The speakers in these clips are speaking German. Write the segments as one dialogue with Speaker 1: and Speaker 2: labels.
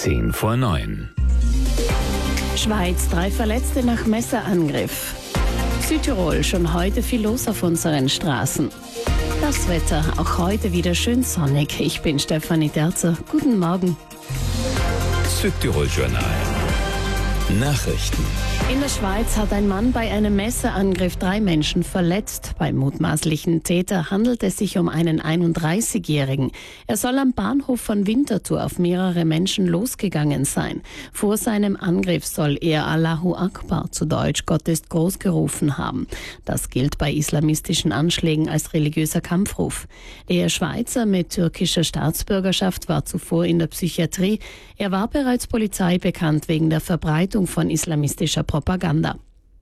Speaker 1: 8:10
Speaker 2: Schweiz, 3 Verletzte nach Messerangriff. Südtirol, schon heute viel los auf unseren Straßen. Das Wetter, auch heute wieder schön sonnig. Ich bin Stefanie Derzer. Guten Morgen.
Speaker 1: Südtirol Journal. Nachrichten.
Speaker 2: In der Schweiz hat ein Mann bei einem Messerangriff 3 Menschen verletzt. Beim mutmaßlichen Täter handelt es sich um einen 31-Jährigen. Er soll am Bahnhof von Winterthur auf mehrere Menschen losgegangen sein. Vor seinem Angriff soll er Allahu Akbar, zu Deutsch Gott ist groß, gerufen haben. Das gilt bei islamistischen Anschlägen als religiöser Kampfruf. Der Schweizer mit türkischer Staatsbürgerschaft war zuvor in der Psychiatrie. Er war bereits Polizei bekannt wegen der Verbreitung von islamistischer Propaganda.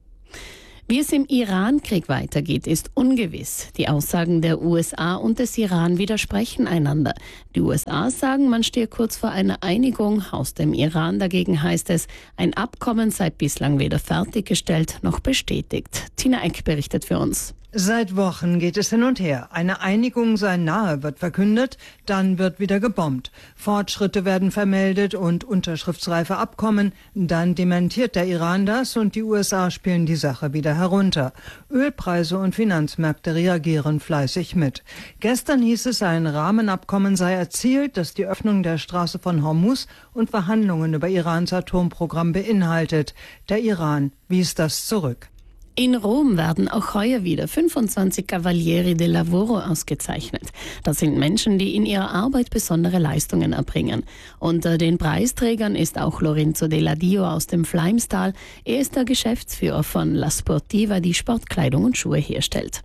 Speaker 2: Wie es im Iran-Krieg weitergeht, ist ungewiss. Die Aussagen der USA und des Iran widersprechen einander. Die USA sagen, man stehe kurz vor einer Einigung. Aus dem Iran dagegen heißt es, ein Abkommen sei bislang weder fertiggestellt noch bestätigt. Tina Eck berichtet für uns.
Speaker 3: Seit Wochen geht es hin und her. Eine Einigung sei nahe, wird verkündet, dann wird wieder gebombt. Fortschritte werden vermeldet und unterschriftsreife Abkommen. Dann dementiert der Iran das und die USA spielen die Sache wieder herunter. Ölpreise und Finanzmärkte reagieren fleißig mit. Gestern hieß es, ein Rahmenabkommen sei erzielt, das die Öffnung der Straße von Hormuz und Verhandlungen über Irans Atomprogramm beinhaltet. Der Iran wies das zurück.
Speaker 2: In Rom werden auch heuer wieder 25 Cavalieri del Lavoro ausgezeichnet. Das sind Menschen, die in ihrer Arbeit besondere Leistungen erbringen. Unter den Preisträgern ist auch Lorenzo Della Dio aus dem Fleimstal. Er ist der Geschäftsführer von La Sportiva, die Sportkleidung und Schuhe herstellt.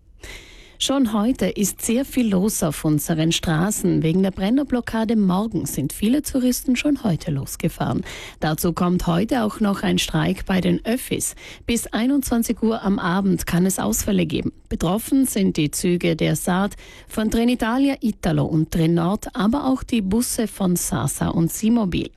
Speaker 2: Schon heute ist sehr viel los auf unseren Straßen. Wegen der Brennerblockade morgen sind viele Touristen schon heute losgefahren. Dazu kommt heute auch noch ein Streik bei den Öffis. Bis 21 Uhr am Abend kann es Ausfälle geben. Betroffen sind die Züge der SAD von Trenitalia, Italo und Trenord, aber auch die Busse von Sasa und Simobil.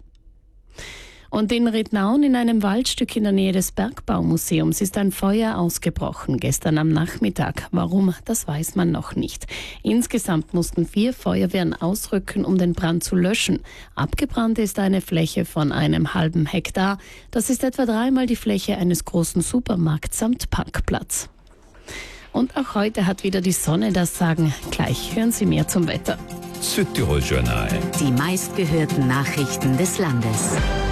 Speaker 2: Und in Ridnaun, in einem Waldstück in der Nähe des Bergbaumuseums, ist ein Feuer ausgebrochen, gestern am Nachmittag. Warum, das weiß man noch nicht. Insgesamt mussten 4 Feuerwehren ausrücken, um den Brand zu löschen. Abgebrannt ist eine Fläche von einem halben Hektar. Das ist etwa 3-mal die Fläche eines großen Supermarkts samt Parkplatz. Und auch heute hat wieder die Sonne das Sagen. Gleich hören Sie mehr zum Wetter.
Speaker 1: Südtirol Journal.
Speaker 4: Die meistgehörten Nachrichten des Landes.